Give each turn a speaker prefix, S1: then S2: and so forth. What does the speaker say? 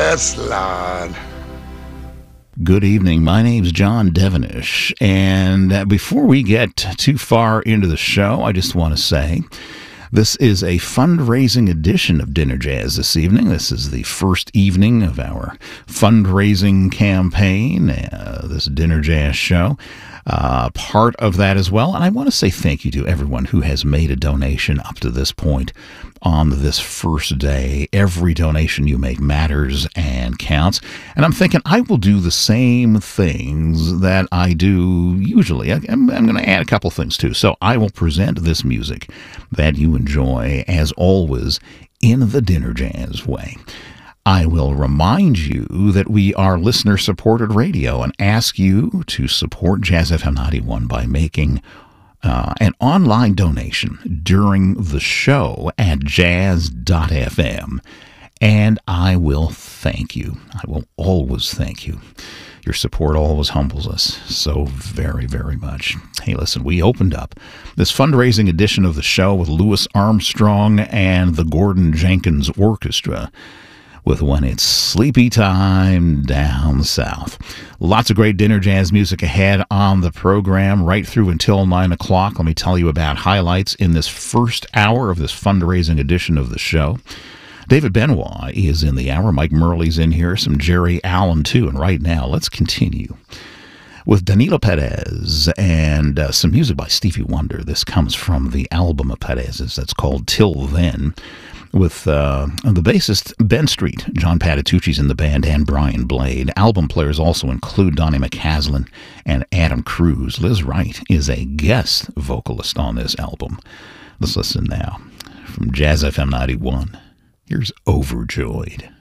S1: Yes, Lord.
S2: Good evening. My name's John Devenish, and before we get too far into the show, I just want to say this is a fundraising edition of Dinner Jazz this evening. This is the first evening of our fundraising campaign, this Dinner Jazz show. Part of that as well. And I want to say thank you to everyone who has made a donation up to this point on this first day. Every donation you make matters and counts. And I'm thinking I will do the same things that I do usually. I'm going to add a couple things too. So I will present this music that you enjoy, as always, in the Dinner Jazz way. I will remind you that we are listener-supported radio and ask you to support Jazz FM 91 by making an online donation during the show at jazz.fm. And I will thank you. I will always thank you. Your support always humbles us so very, very much. Hey, listen, we opened up this fundraising edition of the show with Louis Armstrong and the Gordon Jenkins Orchestra, with When It's Sleepy Time Down South. Lots of great dinner jazz music ahead on the program right through until 9 o'clock. Let me tell you about highlights in this first hour of this fundraising edition of the show. David Benoit is in the hour. Mike Murley's in here. Some Jerry Allen, too. And right now, let's continue with Danilo Perez and some music by Stevie Wonder. This comes from the album of Perez's that's called Till Then, with the bassist Ben Street. John Patitucci's in the band, and Brian Blade. Album players also include Donnie McCaslin and Adam Cruz. Liz Wright is a guest vocalist on this album. Let's listen now. From Jazz FM 91, here's Overjoyed.